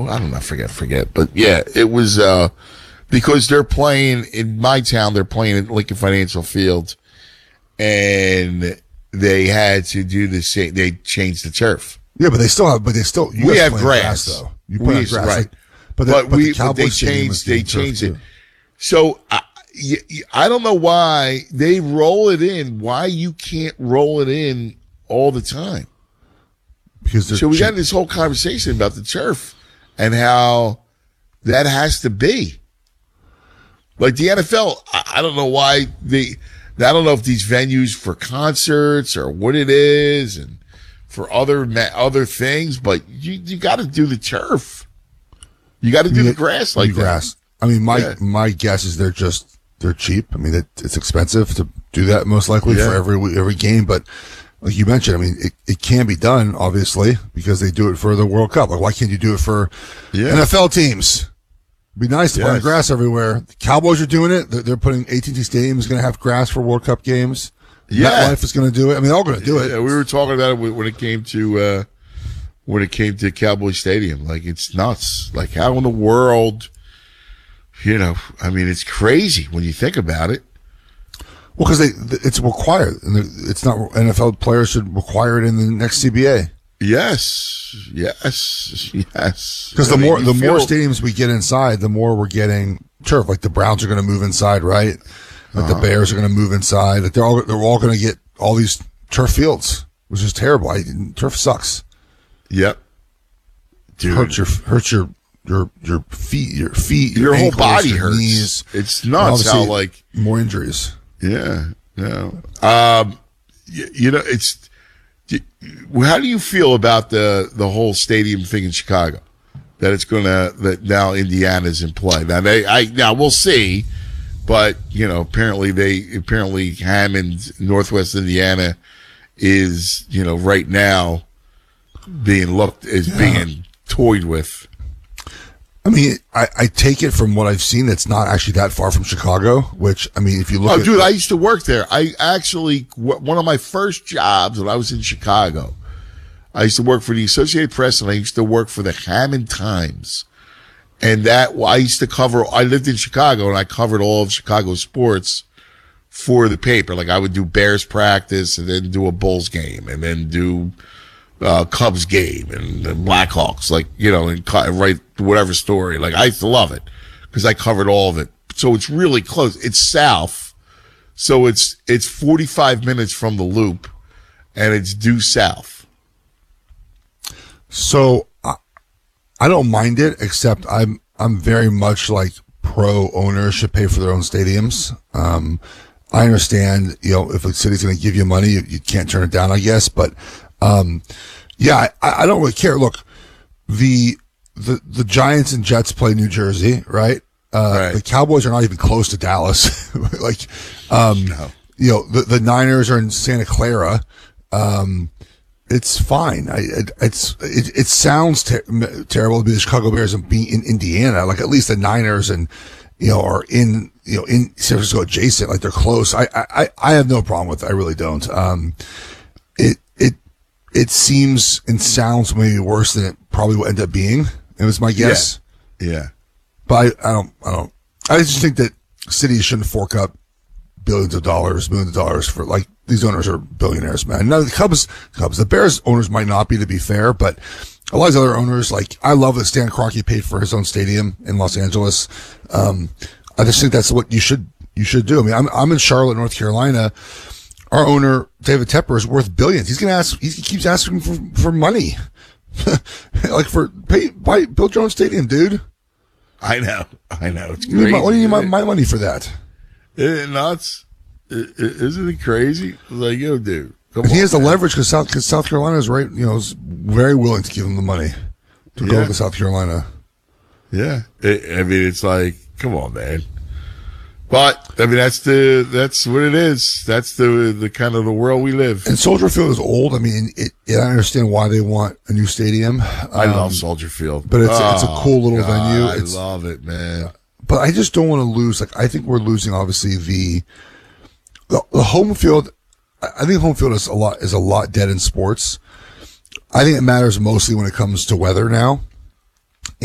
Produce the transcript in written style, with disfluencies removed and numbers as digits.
I don't know, forget. But yeah, it was, because they're playing in my town, they're playing at Lincoln Financial Field, and they had to do the same, they changed the turf. Yeah, but they still have, we have grass. Though. You play grass. Right. Like, but they changed it. So, I don't know why they roll it in, why you can't roll it in all the time. Because so we got this whole conversation about the turf and how that has to be. Like the NFL, I don't know why I don't know if these venues for concerts or what it is and for other things, but you got to do the turf. You got to do the grass like that. I mean, my guess is they're cheap. I mean, it's expensive to do that most likely for every game, but like you mentioned, I mean, it can be done, obviously, because they do it for the World Cup. Like, why can't you do it for NFL teams? It'd be nice to play grass everywhere. The Cowboys are doing it. They're putting AT&T Stadium is going to have grass for World Cup games. Yeah. MetLife is going to do it. I mean, they're all going to do it. Yeah, we were talking about it when it came to Cowboy Stadium. Like, it's nuts. Like, how in the world, I mean, it's crazy when you think about it. Well, because it's required, and it's not NFL players should require it in the next CBA. Yes. Because the more stadiums we get inside, the more we're getting turf. Like the Browns are going to move inside, right? Like the Bears are going to move inside. Like they're all going to get all these turf fields, which is terrible. Turf sucks. Yep. Dude. Hurts your feet, your whole ankles, body your hurts. Knees. It's nuts how more injuries. Yeah. No. It's. How do you feel about the whole stadium thing in Chicago? That now Indiana's in play. Now we'll see, but apparently Hammond, Northwest Indiana, is right now being toyed with. I mean, I take it from what I've seen, it's not actually that far from Chicago, which, I mean, if you look dude, I used to work there. I actually, one of my first jobs when I was in Chicago, I used to work for the Associated Press and I used to work for the Hammond Times. And I lived in Chicago and I covered all of Chicago sports for the paper. Like I would do Bears practice and then do a Bulls game and then do Cubs game and the Blackhawks, and write whatever story. Like I used to love it because I covered all of it. So it's really close. It's south, so it's 45 minutes from the Loop, and it's due south. So I don't mind it, except I'm very much like pro owners should pay for their own stadiums. I understand, if a city's going to give you money, you can't turn it down, I guess, but. I don't really care. Look, the Giants and Jets play New Jersey, right? Right. The Cowboys are not even close to Dallas. No. The Niners are in Santa Clara. It's fine. It sounds terrible to be the Chicago Bears and be in Indiana. Like at least the Niners and are in in San Francisco adjacent. Like they're close. I have no problem with it. I really don't. It seems and sounds maybe worse than it probably will end up being. It was my guess. Yeah. But I don't. I just think that cities shouldn't fork up millions of dollars for these owners are billionaires, man. Now the Cubs, the Bears owners might not be, to be fair, but a lot of other owners, I love that Stan Kroenke paid for his own stadium in Los Angeles. I just think that's what you should do. I mean, I'm in Charlotte, North Carolina. Our owner, David Tepper, is worth billions. He keeps asking for money. Build your own stadium, dude. I know. It's crazy. What do you need my money for that? Isn't it nuts? Isn't it crazy? Dude. He has the leverage because South Carolina is right, is very willing to give him the money to go to South Carolina. Yeah. It's like, come on, man. But that's what it is. That's the kind of the world we live. And Soldier Field is old. I mean, I understand why they want a new stadium. I love Soldier Field, but it's a cool little venue. I love it, man. But I just don't want to lose. I think we're losing obviously the home field. I think home field is a lot dead in sports. I think it matters mostly when it comes to weather now.